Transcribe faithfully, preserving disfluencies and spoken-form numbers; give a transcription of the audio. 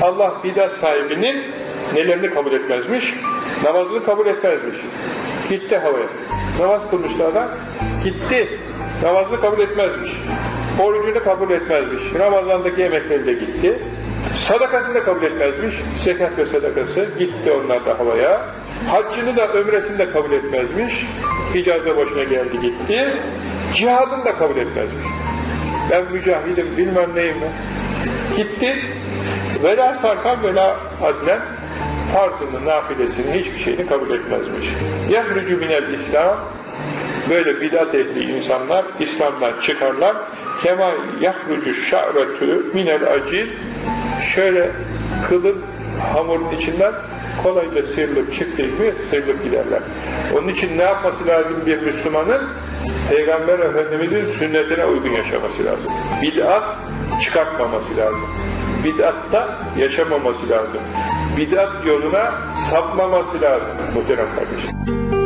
Allah bidat sahibinin nelerini kabul etmezmiş? Namazını kabul etmezmiş. Gitti havaya. Namaz kılmıştı adam. Gitti. Namazını kabul etmezmiş. Orucunu kabul etmezmiş. Ramazandaki yemekleri de gitti. Sadakasını da kabul etmezmiş. Zekat ve sadakası gitti onlar da havaya. Haccını da ömresini de kabul etmezmiş. İcaze boşuna geldi gitti. Cihadını da kabul etmezmiş. Ben mücahidim bilmem neyim ben. Gitti. Vela sarkan vela adlen farzını, nafilesini, hiçbir şeyini kabul etmezmiş. Yahrucu minel İslam, böyle bidat ehli insanlar İslam'dan çıkarlar. Kema yahrucu şa'retü minel acil, şöyle kılın hamurun içinden kolayca sıyrılıp çıktığı gibi sıyrılıp giderler. Onun için ne yapması lazım bir Müslümanın? Peygamber Efendimiz'in sünnetine uygun yaşaması lazım. Bid'at çıkartmaması lazım. Bid'atta yaşamaması lazım. Bid'at yoluna sapmaması lazım muhterem kardeşim.